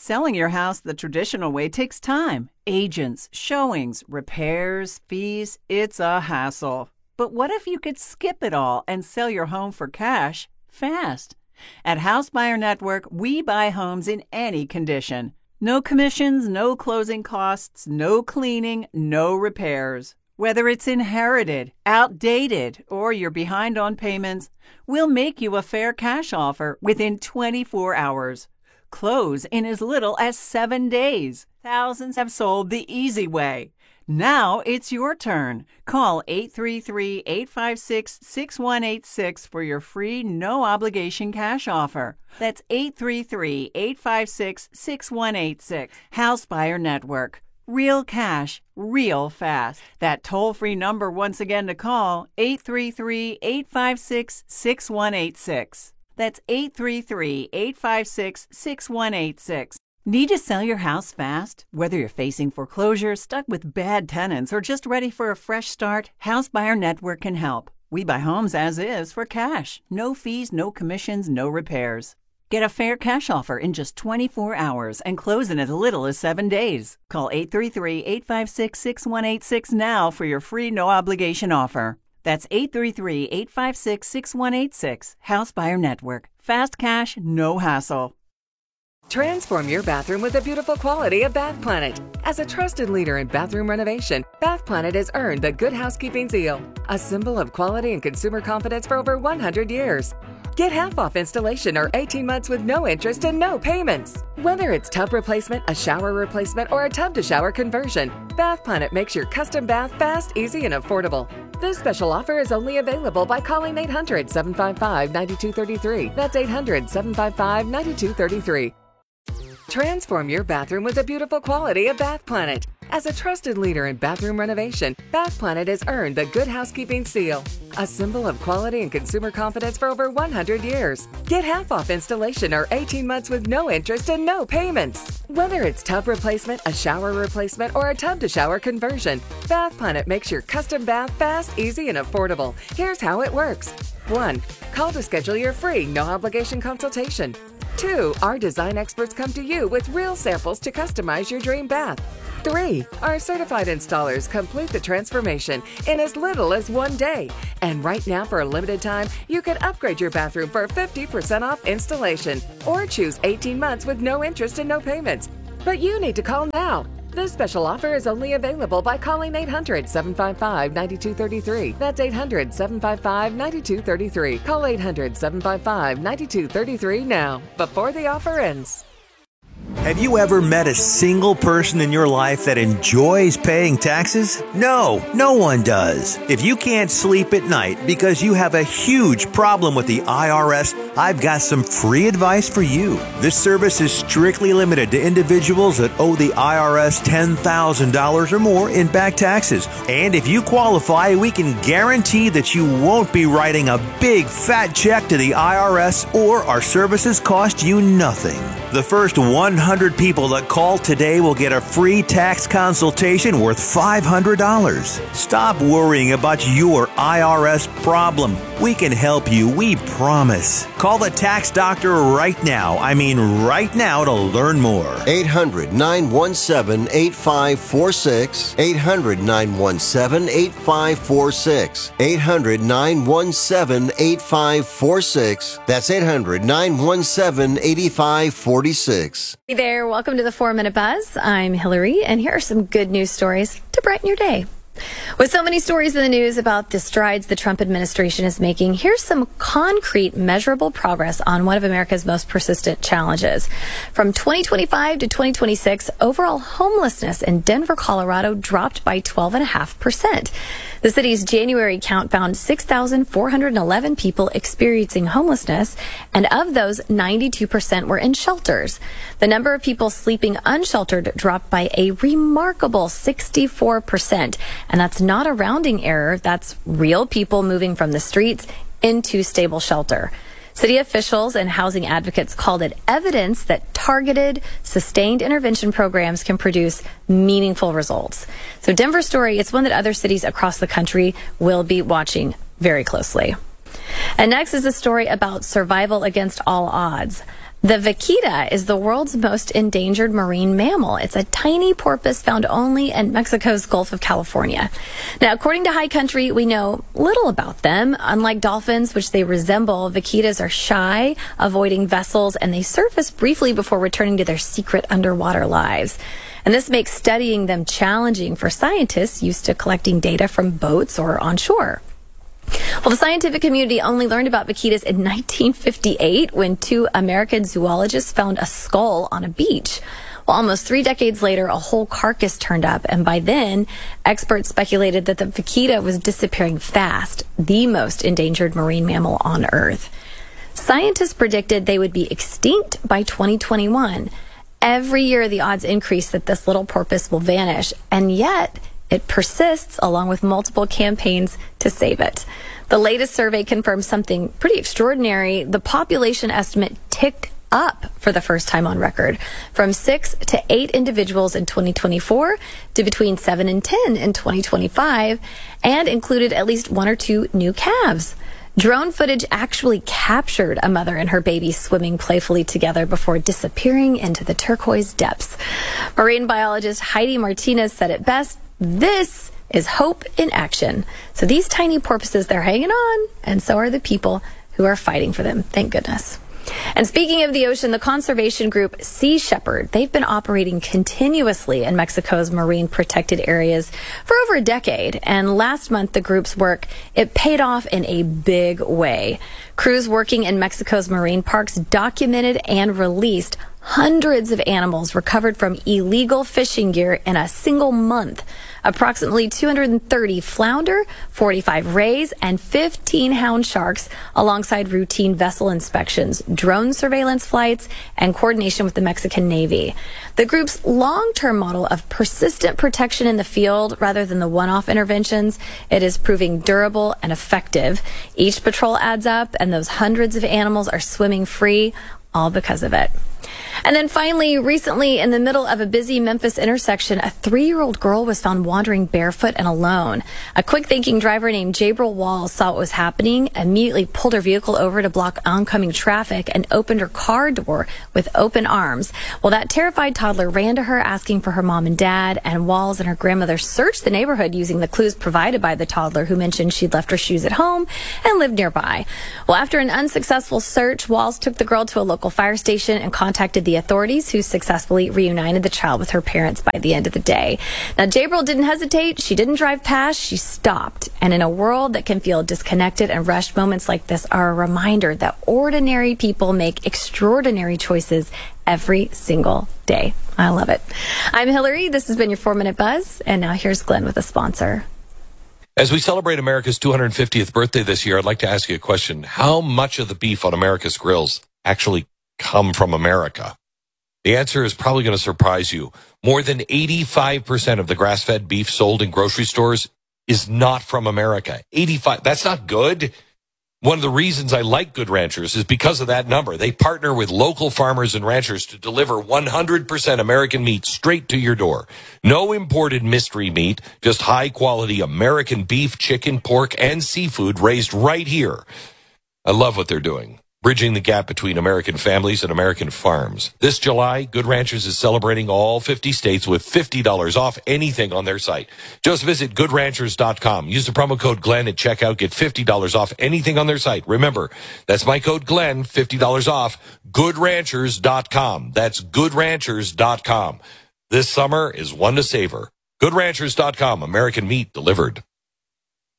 Selling your house the traditional way takes time. Agents, showings, repairs, fees. It's a hassle. But what if you could skip it all and sell your home for cash fast? At House Buyer Network, we buy homes in any condition. No commissions, no closing costs, no cleaning, no repairs. Whether it's inherited, outdated, or you're behind on payments, we'll make you a fair cash offer within 24 hours. Close in as little as 7 days. Thousands have sold the easy way. Now it's your turn. Call 833-856-6186 for your free, no-obligation cash offer. That's 833-856-6186. House Buyer Network. Real cash, real fast. That toll-free number once again to call, 833-856-6186. That's 833-856-6186. Need to sell your house fast? Whether you're facing foreclosure, stuck with bad tenants, or just ready for a fresh start, House Buyer Network can help. We buy homes as is for cash. No fees, no commissions, no repairs. Get a fair cash offer in just 24 hours and close in as little as 7 days. Call 833-856-6186 now for your free no-obligation offer. That's 833-856-6186. House Buyer Network. Fast cash, no hassle. Transform your bathroom with the beautiful quality of Bath Planet. As a trusted leader in bathroom renovation, Bath Planet has earned the Good Housekeeping seal, a symbol of quality and consumer confidence for over 100 years. Get half off installation or 18 months with no interest and no payments. Whether it's tub replacement, a shower replacement, or a tub-to-shower conversion, Bath Planet makes your custom bath fast, easy, and affordable. This special offer is only available by calling 800-755-9233. That's 800-755-9233. Transform your bathroom with the beautiful quality of Bath Planet. As a trusted leader in bathroom renovation, Bath Planet has earned the Good Housekeeping seal, a symbol of quality and consumer confidence for over 100 years. Get half off installation or 18 months with no interest and no payments. Whether it's tub replacement, a shower replacement, or a tub-to-shower conversion, Bath Planet makes your custom bath fast, easy, and affordable. Here's how it works. 1. Call to schedule your free, no-obligation consultation. 2. Our design experts come to you with real samples to customize your dream bath. 3. Our certified installers complete the transformation in as little as 1 day. And right now, for a limited time, you can upgrade your bathroom for 50% off installation or choose 18 months with no interest and no payments. But you need to call now. This special offer is only available by calling 800-755-9233. That's 800-755-9233. Call 800-755-9233 now, before the offer ends. Have you ever met a single person in your life that enjoys paying taxes? No, no one does. If you can't sleep at night because you have a huge problem with the IRS, I've got some free advice for you. This service is strictly limited to individuals that owe the IRS $10,000 or more in back taxes. And if you qualify, we can guarantee that you won't be writing a big fat check to the IRS, or our services cost you nothing. The first 100 people that call today will get a free tax consultation worth $500. Stop worrying about your IRS problem. We can help you, we promise. Call the tax doctor right now. I mean right now, to learn more. 800-917-8546. 800-917-8546. 800-917-8546. That's 800-917-8546. Hey there, welcome to the 4-Minute Buzz. I'm Hillary, and here are some good news stories to brighten your day. With so many stories in the news about the strides the Trump administration is making, here's some concrete, measurable progress on one of America's most persistent challenges. From 2025 to 2026, overall homelessness in Denver, Colorado dropped by 12.5%. The city's January count found 6,411 people experiencing homelessness, and of those, 92% were in shelters. The number of people sleeping unsheltered dropped by a remarkable 64%. And that's not a rounding error. That's real people moving from the streets into stable shelter. City officials and housing advocates called it evidence that targeted, sustained intervention programs can produce meaningful results. So Denver's story, it's one that other cities across the country will be watching very closely. And next is a story about survival against all odds. The vaquita is the world's most endangered marine mammal. It's a tiny porpoise found only in Mexico's Gulf of California. Now, according to High Country, we know little about them. Unlike dolphins, which they resemble, vaquitas are shy, avoiding vessels, and they surface briefly before returning to their secret underwater lives. And this makes studying them challenging for scientists used to collecting data from boats or on shore. Well, the scientific community only learned about vaquitas in 1958 when 2 American zoologists found a skull on a beach. Well, almost 3 decades later, a whole carcass turned up, and by then, experts speculated that the vaquita was disappearing fast, the most endangered marine mammal on Earth. Scientists predicted they would be extinct by 2021. Every year, the odds increase that this little porpoise will vanish, and yet it persists along with multiple campaigns to save it. The latest survey confirms something pretty extraordinary. The population estimate ticked up for the first time on record, from 6 to 8 individuals in 2024 to between 7 and 10 in 2025, and included at least 1 or 2 new calves. Drone footage actually captured a mother and her baby swimming playfully together before disappearing into the turquoise depths. Marine biologist Heidi Martinez said it best: this is hope in action. So these tiny porpoises, they're hanging on, and so are the people who are fighting for them. Thank goodness. And speaking of the ocean, the conservation group Sea Shepherd, they've been operating continuously in Mexico's marine protected areas for over a decade. And last month, the group's work, it paid off in a big way. Crews working in Mexico's marine parks documented and released hundreds of animals recovered from illegal fishing gear in a single month. Approximately 230 flounder, 45 rays, and 15 hound sharks, alongside routine vessel inspections, drone surveillance flights, and coordination with the Mexican Navy. The group's long-term model of persistent protection in the field rather than the one-off interventions, it is proving durable and effective. Each patrol adds up, and those hundreds of animals are swimming free, all because of it. And then finally, recently, in the middle of a busy Memphis intersection, a 3-year-old girl was found wandering barefoot and alone. A quick-thinking driver named Jabril Walls saw what was happening, immediately pulled her vehicle over to block oncoming traffic, and opened her car door with open arms. Well, that terrified toddler ran to her asking for her mom and dad, and Walls and her grandmother searched the neighborhood using the clues provided by the toddler, who mentioned she'd left her shoes at home and lived nearby. Well, after an unsuccessful search, Walls took the girl to a local fire station and contacted the authorities, who successfully reunited the child with her parents by the end of the day. Now, Jabril didn't hesitate. She didn't drive past. She stopped. And in a world that can feel disconnected and rushed, moments like this are a reminder that ordinary people make extraordinary choices every single day. I love it. I'm Hillary. This has been your 4-Minute Buzz. And now here's Glenn with a sponsor. As we celebrate America's 250th birthday this year, I'd like to ask you a question. How much of the beef on America's grills actually come from America? The answer is probably going to surprise you. More than 85% of the grass-fed beef sold in grocery stores is not from America. 85. That's not good. One of the reasons I like Good Ranchers is because of that number. They partner with local farmers and ranchers to deliver 100% American meat straight to your door. No imported mystery meat, just high-quality American beef, chicken, pork, and seafood raised right here. I love what they're doing, bridging the gap between American families and American farms. This July, Good Ranchers is celebrating all 50 states with $50 off anything on their site. Just visit goodranchers.com. Use the promo code Glenn at checkout. Get $50 off anything on their site. Remember, that's my code Glenn, $50 off, goodranchers.com. That's goodranchers.com. This summer is one to savor. Goodranchers.com, American meat delivered.